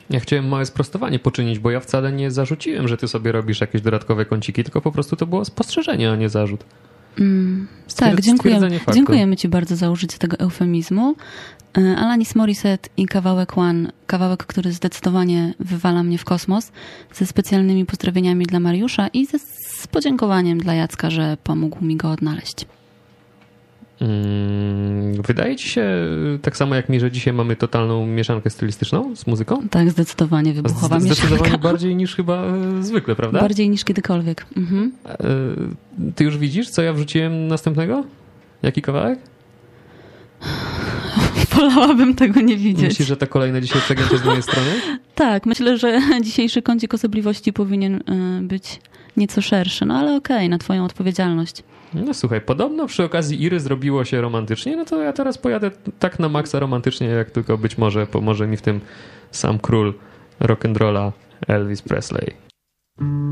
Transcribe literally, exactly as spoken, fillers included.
Ja chciałem małe sprostowanie poczynić, bo ja wcale nie zarzuciłem, że ty sobie robisz jakieś dodatkowe kąciki, tylko po prostu to było spostrzeżenie, a nie zarzut. Mm, tak, dziękujemy. Dziękujemy ci bardzo za użycie tego eufemizmu. Alanis Morissette i kawałek One, kawałek, który zdecydowanie wywala mnie w kosmos, ze specjalnymi pozdrowieniami dla Mariusza i ze, z podziękowaniem dla Jacka, że pomógł mi go odnaleźć. Wydaje ci się, tak samo jak mi, że dzisiaj mamy totalną mieszankę stylistyczną z muzyką? Tak, zdecydowanie wybuchowa mieszanka. Zdecydowanie mieszanka. bardziej niż chyba zwykle, prawda? Bardziej niż kiedykolwiek. Mhm. Ty już widzisz, co ja wrzuciłem następnego? Jaki kawałek? Wolałabym tego nie widzieć. Myślisz, że to kolejne dzisiaj przegięcie z mojej strony? Tak, myślę, że dzisiejszy kącik osobliwości powinien być nieco szerszy, no ale okej, okay, na twoją odpowiedzialność. No słuchaj, podobno przy okazji Iry zrobiło się romantycznie, no to ja teraz pojadę tak na maksa romantycznie, jak tylko być może pomoże mi w tym sam król rock'n'rolla Elvis Presley.